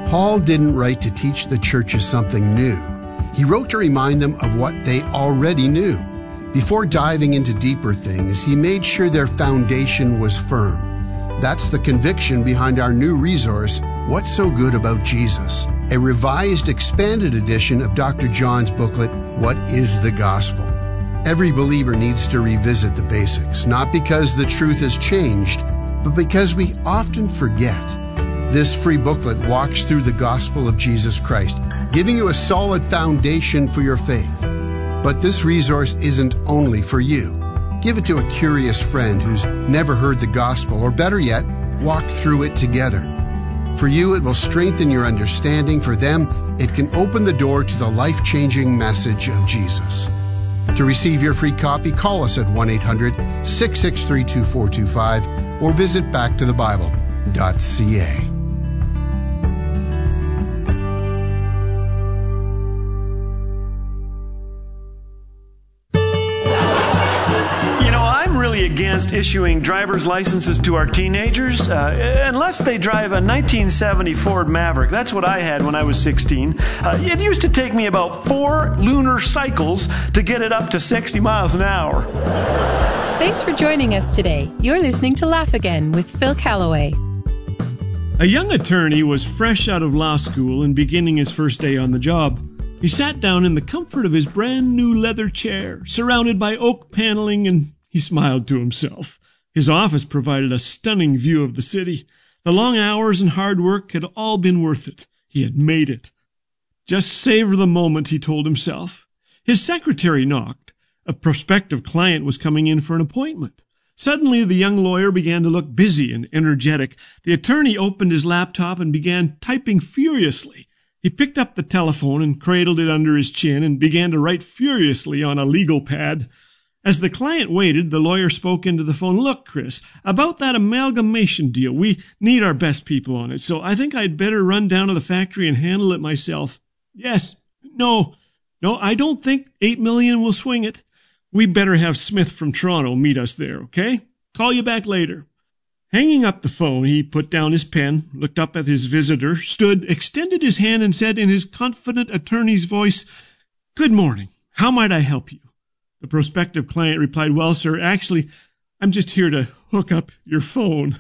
Paul didn't write to teach the churches something new. He wrote to remind them of what they already knew. Before diving into deeper things, he made sure their foundation was firm. That's the conviction behind our new resource, What's So Good About Jesus? A revised, expanded edition of Dr. John's booklet, What is the Gospel? Every believer needs to revisit the basics, not because the truth has changed, but because we often forget. This free booklet walks through the gospel of Jesus Christ, giving you a solid foundation for your faith. But this resource isn't only for you. Give it to a curious friend who's never heard the gospel, or better yet, walk through it together. For you, it will strengthen your understanding. For them, it can open the door to the life-changing message of Jesus. To receive your free copy, call us at 1-800-663-2425 or visit backtothebible.ca. Against issuing driver's licenses to our teenagers, unless they drive a 1970 Ford Maverick. That's what I had when I was 16. It used to take me about 4 lunar cycles to get it up to 60 miles an hour. Thanks for joining us today. You're listening to Laugh Again with Phil Callaway. A young attorney was fresh out of law school and beginning his first day on the job. He sat down in the comfort of his brand new leather chair, surrounded by oak paneling, and he smiled to himself. His office provided a stunning view of the city. The long hours and hard work had all been worth it. He had made it. Just savor the moment, he told himself. His secretary knocked. A prospective client was coming in for an appointment. Suddenly, the young lawyer began to look busy and energetic. The attorney opened his laptop and began typing furiously. He picked up the telephone and cradled it under his chin and began to write furiously on a legal pad. As the client waited, the lawyer spoke into the phone. Look, Chris, about that amalgamation deal, we need our best people on it, so I think I'd better run down to the factory and handle it myself. Yes. No, I don't think $8 million will swing it. We better have Smith from Toronto meet us there, okay? Call you back later. Hanging up the phone, he put down his pen, looked up at his visitor, stood, extended his hand, and said in his confident attorney's voice, Good morning. How might I help you? The prospective client replied, Well, sir, actually, I'm just here to hook up your phone.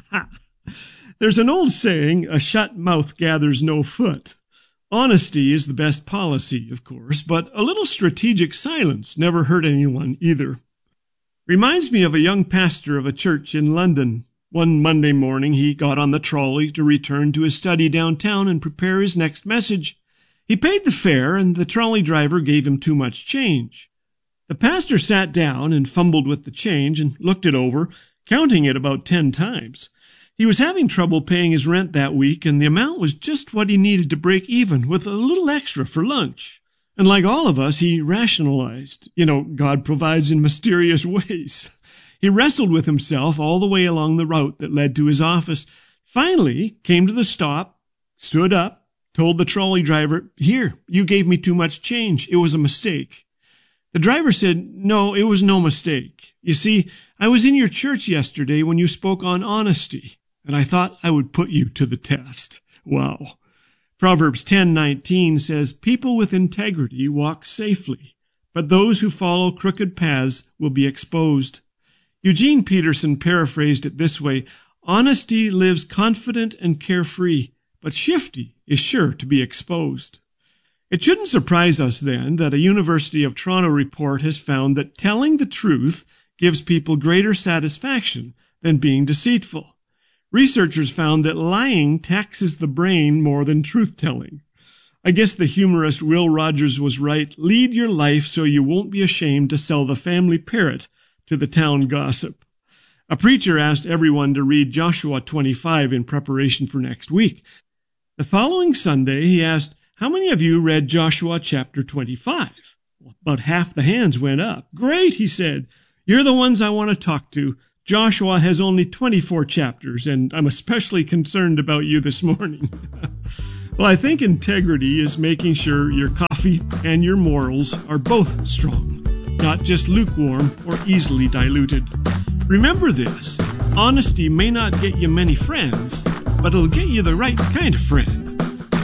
There's an old saying, a shut mouth gathers no foot. Honesty is the best policy, of course, but a little strategic silence never hurt anyone either. Reminds me of a young pastor of a church in London. One Monday morning, he got on the trolley to return to his study downtown and prepare his next message. He paid the fare, and the trolley driver gave him too much change. The pastor sat down and fumbled with the change and looked it over, counting it about 10 times. He was having trouble paying his rent that week, and the amount was just what he needed to break even, with a little extra for lunch. And like all of us, he rationalized. God provides in mysterious ways. He wrestled with himself all the way along the route that led to his office. Finally, came to the stop, stood up, told the trolley driver, Here, you gave me too much change. It was a mistake. The driver said, No, it was no mistake. You see, I was in your church yesterday when you spoke on honesty, and I thought I would put you to the test. Wow. Proverbs 10:19 says, People with integrity walk safely, but those who follow crooked paths will be exposed. Eugene Peterson paraphrased it this way, Honesty lives confident and carefree, but shifty is sure to be exposed. It shouldn't surprise us, then, that a University of Toronto report has found that telling the truth gives people greater satisfaction than being deceitful. Researchers found that lying taxes the brain more than truth-telling. I guess the humorist Will Rogers was right. Lead your life so you won't be ashamed to sell the family parrot to the town gossip. A preacher asked everyone to read Joshua 25 in preparation for next week. The following Sunday, he asked, How many of you read Joshua chapter 25? Well, about half the hands went up. Great, he said. You're the ones I want to talk to. Joshua has only 24 chapters, and I'm especially concerned about you this morning. Well, I think integrity is making sure your coffee and your morals are both strong, not just lukewarm or easily diluted. Remember this, honesty may not get you many friends, but it'll get you the right kind of friend.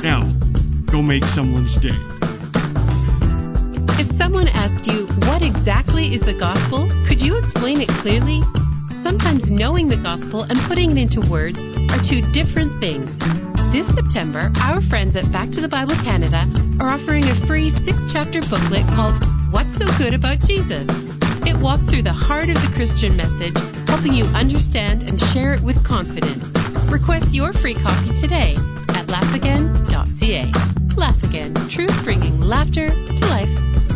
Now, go make someone's day. If someone asked you, what exactly is the gospel, could you explain it clearly? Sometimes knowing the gospel and putting it into words are two different things. This September, our friends at Back to the Bible Canada are offering a free 6-chapter booklet called What's So Good About Jesus? It walks through the heart of the Christian message, helping you understand and share it with confidence. Request your free copy today at laughagain.ca. Laugh Again, truth bringing laughter to life.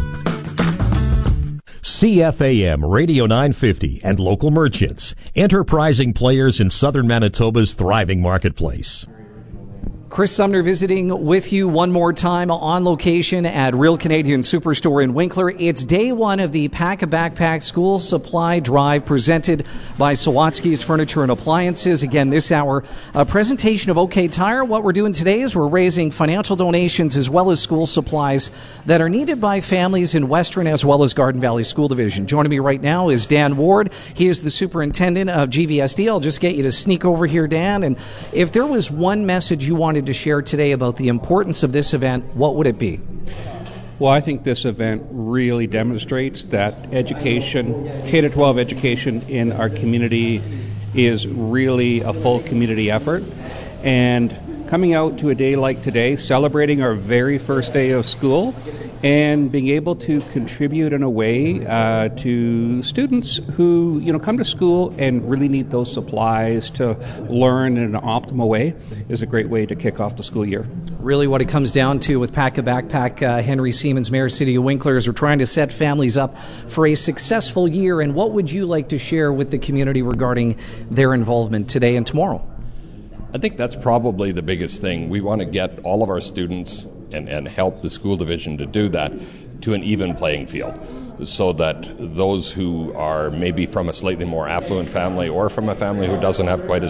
CFAM Radio 950 and local merchants, enterprising players in southern Manitoba's thriving marketplace. Chris Sumner visiting with you one more time on location at Real Canadian Superstore in Winkler. It's day one of the Pack a Backpack School Supply Drive presented by Sawatsky's Furniture and Appliances. Again, this hour, a presentation of OK Tire. What we're doing today is we're raising financial donations as well as school supplies that are needed by families in Western as well as Garden Valley School Division. Joining me right now is Dan Ward. He is the superintendent of GVSD. I'll just get you to sneak over here, Dan. And if there was one message you wanted to share today about the importance of this event, what would it be? Well, I think this event really demonstrates that education, K-12 education in our community is really a full community effort. And coming out to a day like today, celebrating our very first day of school, and being able to contribute in a way to students who, come to school and really need those supplies to learn in an optimal way is a great way to kick off the school year. Really what it comes down to with Pack a Backpack, Henry Siemens, Mayor City of Winkler, is we're trying to set families up for a successful year. And what would you like to share with the community regarding their involvement today and tomorrow? I think that's probably the biggest thing. We want to get all of our students and help the school division to do that to an even playing field, so that those who are maybe from a slightly more affluent family or from a family who doesn't have quite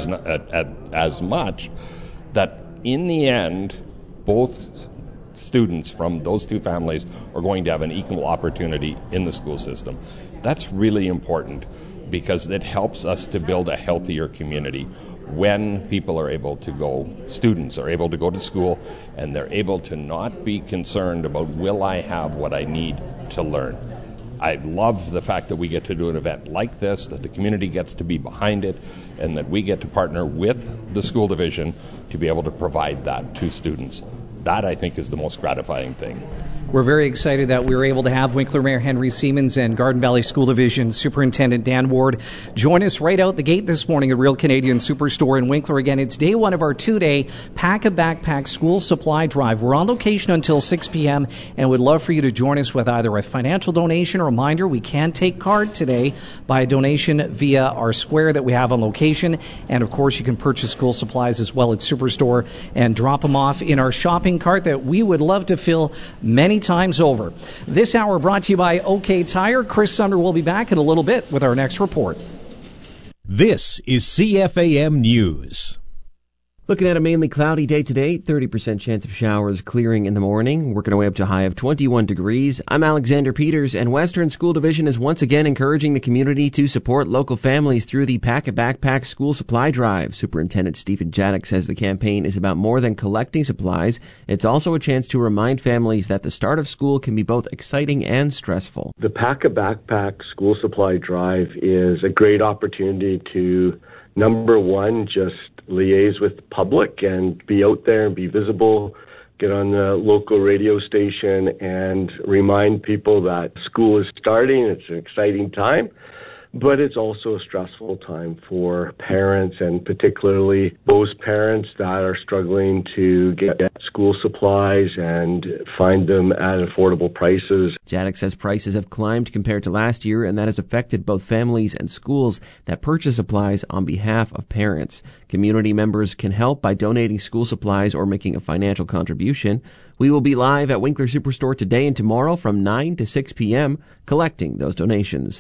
as much, that in the end, both students from those two families are going to have an equal opportunity in the school system. That's really important because it helps us to build a healthier community. When people are able to go, students are able to go to school, and they're able to not be concerned about, will I have what I need to learn? I love the fact that we get to do an event like this, that the community gets to be behind it, and that we get to partner with the school division to be able to provide that to students. That, I think, is the most gratifying thing. We're very excited that we were able to have Winkler Mayor Henry Siemens and Garden Valley School Division Superintendent Dan Ward join us right out the gate this morning at Real Canadian Superstore in Winkler. Again, it's day one of our 2-day Pack a Backpack School Supply Drive. We're on location until 6 p.m. and would love for you to join us with either a financial donation. A reminder, we can take card today by a donation via our square that we have on location. And, of course, you can purchase school supplies as well at Superstore and drop them off in our shopping cart that we would love to fill many times over. This hour brought to you by OK Tire. Chris Sumner will be back in a little bit with our next report. This is CFAM News. Looking at a mainly cloudy day today, 30% chance of showers clearing in the morning, working our way up to a high of 21 degrees. I'm Alexander Peters, and Western School Division is once again encouraging the community to support local families through the Pack a Backpack School Supply Drive. Superintendent Stephen Jadek says the campaign is about more than collecting supplies. It's also a chance to remind families that the start of school can be both exciting and stressful. The Pack a Backpack School Supply Drive is a great opportunity to, number one, just liaise with the public and be out there and be visible, get on the local radio station and remind people that school is starting. It's an exciting time, but it's also a stressful time for parents, and particularly those parents that are struggling to get school supplies and find them at affordable prices. Jadek says prices have climbed compared to last year, and that has affected both families and schools that purchase supplies on behalf of parents. Community members can help by donating school supplies or making a financial contribution. We will be live at Winkler Superstore today and tomorrow from 9 to 6 p.m. collecting those donations.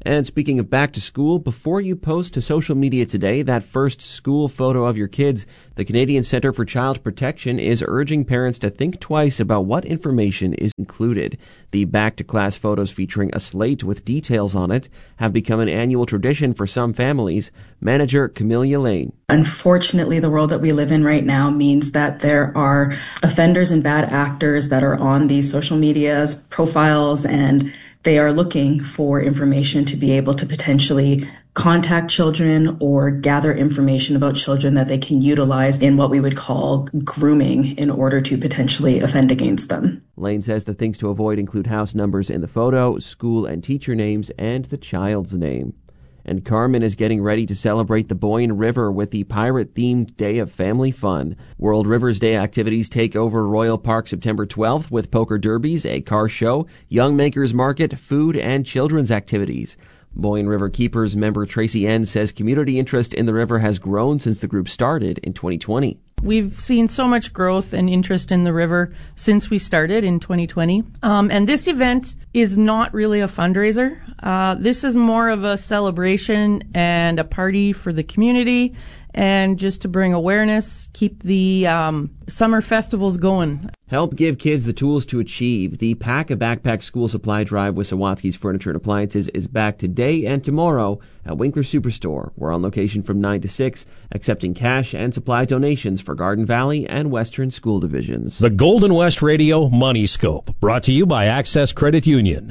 And speaking of back to school, before you post to social media today that first school photo of your kids, the Canadian Centre for Child Protection is urging parents to think twice about what information is included. The back-to-class photos featuring a slate with details on it have become an annual tradition for some families. Manager Camelia Lane. Unfortunately, the world that we live in right now means that there are offenders and bad actors that are on these social media profiles, and they are looking for information to be able to potentially contact children or gather information about children that they can utilize in what we would call grooming in order to potentially offend against them. Lane says the things to avoid include house numbers in the photo, school and teacher names, and the child's name. And Carmen is getting ready to celebrate the Boyne River with the pirate-themed Day of Family Fun. World Rivers Day activities take over Royal Park September 12th with poker derbies, a car show, Young Makers Market, food, and children's activities. Boyne River Keepers member Tracy N. says community interest in the river has grown since the group started in 2020. We've seen so much growth and interest in the river since we started in 2020. And this event is not really a fundraiser. This is more of a celebration and a party for the community and just to bring awareness, keep the summer festivals going. Help give kids the tools to achieve. The Pack a Backpack School Supply Drive with Sawatsky's Furniture and Appliances is back today and tomorrow at Winkler Superstore. We're on location from 9 to 6, accepting cash and supply donations for Garden Valley and Western School Divisions. The Golden West Radio Money Scope, brought to you by Access Credit Union.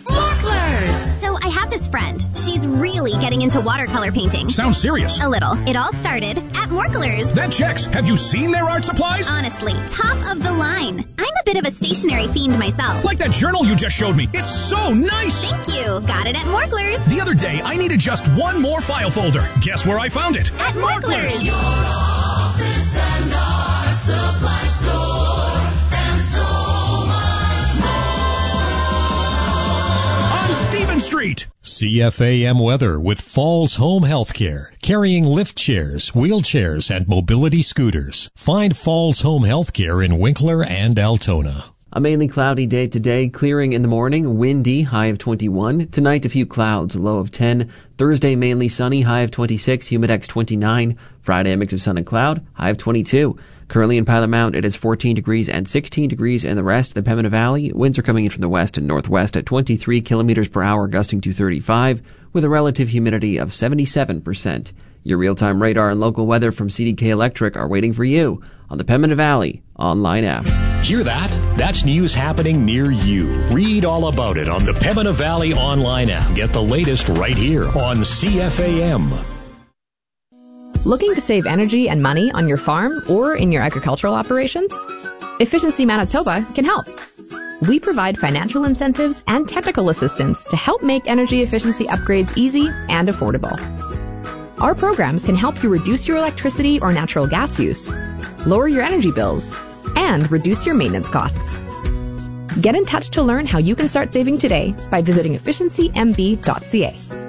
So I have this friend. She's really getting into watercolor painting. Sounds serious. A little. It all started at Morklers. That checks. Have you seen their art supplies? Honestly, top of the line. I'm a bit of a stationery fiend myself. Like that journal you just showed me. It's so nice. Thank you. Got it at Morklers. The other day, I needed just one more file folder. Guess where I found it? At Morklers. Your office and art supply store. And so much more. On Stephen Street. CFAM weather with Falls Home Healthcare, carrying lift chairs, wheelchairs, and mobility scooters. Find Falls Home Healthcare in Winkler and Altona. A mainly cloudy day today, clearing in the morning, windy, high of 21. Tonight, a few clouds, low of 10. Thursday, mainly sunny, high of 26, humidex 29. Friday, a mix of sun and cloud, high of 22. Currently in Pilot Mount, it is 14 degrees and 16 degrees in the rest of the Pembina Valley. Winds are coming in from the west and northwest at 23 kilometers per hour, gusting to 35, with a relative humidity of 77%. Your real-time radar and local weather from CDK Electric are waiting for you on the Pembina Valley online app. Hear that? That's news happening near you. Read all about it on the Pembina Valley online app. Get the latest right here on CFAM. Looking to save energy and money on your farm or in your agricultural operations? Efficiency Manitoba can help. We provide financial incentives and technical assistance to help make energy efficiency upgrades easy and affordable. Our programs can help you reduce your electricity or natural gas use, lower your energy bills, and reduce your maintenance costs. Get in touch to learn how you can start saving today by visiting efficiencymb.ca.